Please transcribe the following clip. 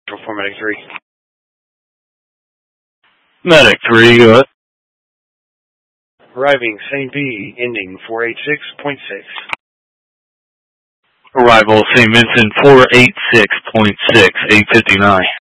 For Medic 3. Medic 3, go ahead. Arriving St. B, ending 486.6. Arrival St. Vincent 486.6, 859.